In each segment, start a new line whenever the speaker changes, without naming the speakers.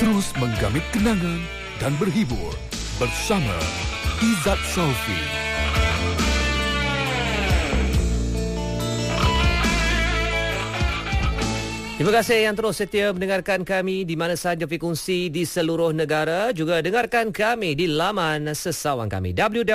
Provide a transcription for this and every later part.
Terus menggamit kenangan dan berhibur bersama Izzat Saufi.
Terima kasih yang terus setia mendengarkan kami di mana sahaja frekuensi di seluruh negara. Juga dengarkan kami di laman sesawang kami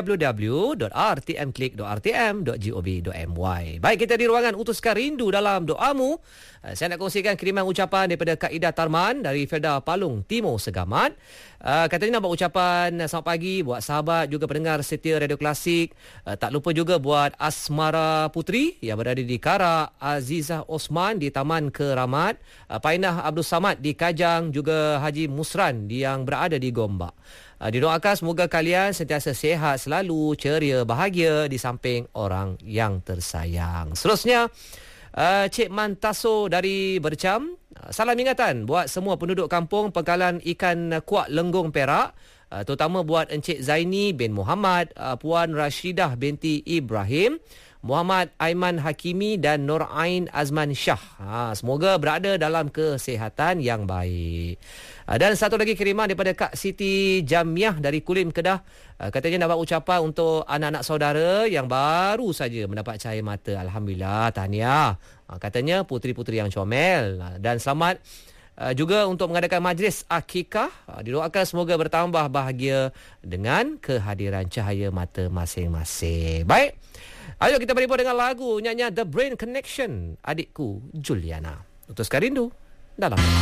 www.rtmklik.rtm.gov.my. Baik, kita di ruangan Utuskan Rindu dalam doamu. Saya nak kongsikan kiriman ucapan daripada Kak Ida Tarman dari Felda Palung Timur Segamat. Katanya nak buat ucapan selamat pagi buat sahabat juga pendengar setia Radio Klasik. Tak lupa juga buat Asmara Putri yang berada di Karak, Azizah Osman di Taman Keramat, Painah Abdul Samad di Kajang, juga Haji Musran yang berada di Gombak. Didoakan semoga kalian sentiasa sihat, selalu ceria, bahagia di samping orang yang tersayang. Seterusnya, Cik Mantaso dari Bercam. Salam ingatan buat semua penduduk kampung Pengkalan Ikan Kuak Lenggong Perak, terutama buat Encik Zaini bin Muhammad, Puan Rashidah binti Ibrahim, Muhammad Aiman Hakimi dan Nur Ain Azman Shah. Semoga berada dalam kesihatan yang baik. Dan satu lagi kiriman daripada Kak Siti Jamiah dari Kulim, Kedah. Katanya nak buat ucapan untuk anak-anak saudara yang baru saja mendapat cahaya mata. Alhamdulillah, tahniah. Katanya puteri-puteri yang comel. Dan selamat juga untuk mengadakan majlis akikah. Didoakan semoga bertambah bahagia dengan kehadiran cahaya mata masing-masing. Baik, ayo kita berhibur dengan lagu nyanyian The Brain Connection, adikku Juliana. Utuskan Rindu dalam